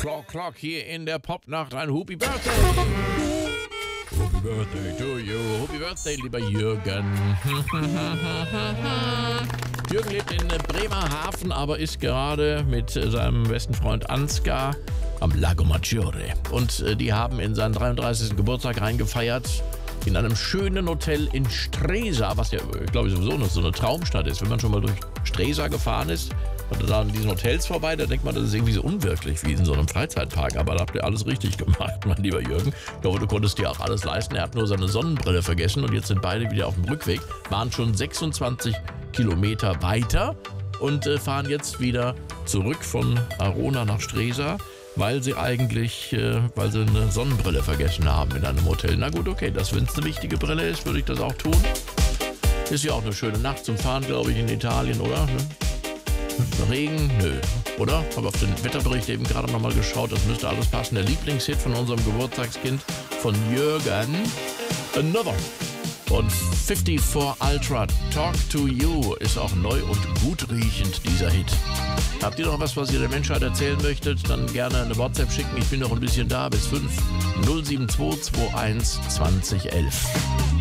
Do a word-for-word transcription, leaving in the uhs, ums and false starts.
Clock, Clock hier in der Popnacht. Ein Happy Birthday. Happy Birthday to you. Happy Birthday, lieber Jürgen. Jürgen lebt in Bremerhaven, aber ist gerade mit seinem besten Freund Ansgar am Lago Maggiore. Und äh, die haben in seinen dreiunddreißigsten Geburtstag reingefeiert in einem schönen Hotel in Stresa, was ja, glaube ich, sowieso noch so eine Traumstadt ist. Wenn man schon mal durch Stresa gefahren ist und da an diesen Hotels vorbei, da denkt man, das ist irgendwie so unwirklich wie in so einem Freizeitpark. Aber da habt ihr alles richtig gemacht, mein lieber Jürgen. Ich hoffe, du konntest dir auch alles leisten. Er hat nur seine Sonnenbrille vergessen und jetzt sind beide wieder auf dem Rückweg. Waren schon sechsundzwanzig Kilometer weiter und äh, fahren jetzt wieder zurück von Arona nach Stresa, weil sie eigentlich, äh, weil sie eine Sonnenbrille vergessen haben in einem Hotel. Na gut, okay, das, wenn es eine wichtige Brille ist, würde ich das auch tun. Ist ja auch eine schöne Nacht zum Fahren, glaube ich, in Italien, oder? Ne? Regen? Nö, oder? Habe auf den Wetterbericht eben gerade nochmal geschaut, das müsste alles passen. Der Lieblingshit von unserem Geburtstagskind, von Jürgen, Another. Und fünfundfünfzig Ultra, Talk to You, ist auch neu und gut riechend, dieser Hit. Habt ihr noch was, was ihr der Menschheit erzählen möchtet? Dann gerne eine WhatsApp schicken. Ich bin noch ein bisschen da. Bis fünf null sieben zwei zwei eins zwanzig elf.